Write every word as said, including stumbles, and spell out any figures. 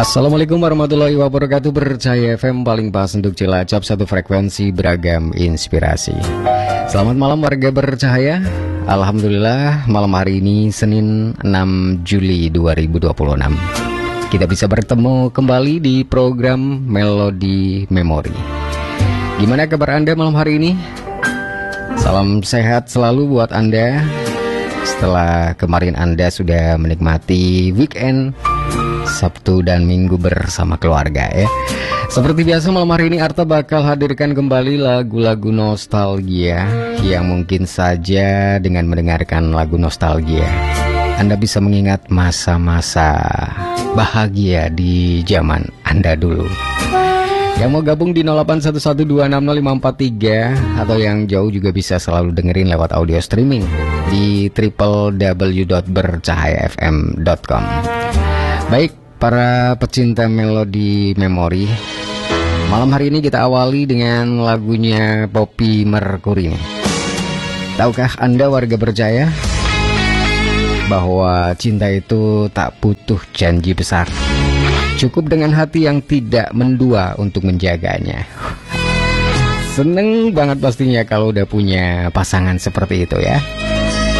Assalamualaikum warahmatullahi wabarakatuh. Bercahaya F M paling pas untuk Cilacap, satu frekuensi beragam inspirasi. Selamat malam warga bercahaya. Alhamdulillah malam hari ini Senin enam Juli dua ribu dua puluh enam kita bisa bertemu kembali di program Melodi Memori. Gimana kabar Anda malam hari ini? Salam sehat selalu buat Anda. Setelah kemarin Anda sudah menikmati weekend Sabtu dan Minggu bersama keluarga ya. Seperti biasa malam hari ini Arta bakal hadirkan kembali lagu-lagu nostalgia yang mungkin saja dengan mendengarkan lagu nostalgia Anda bisa mengingat masa-masa bahagia di zaman Anda dulu. Yang mau gabung di nol delapan satu satu dua enam nol lima empat tiga atau yang jauh juga bisa selalu dengerin lewat audio streaming di w w w dot bercahaya f m dot com. Baik, para pecinta melodi memori, malam hari ini kita awali dengan lagunya Poppy Mercury. Tahukah Anda warga berjaya bahwa cinta itu tak butuh janji besar, cukup dengan hati yang tidak mendua untuk menjaganya. Seneng banget pastinya kalau udah punya pasangan seperti itu ya.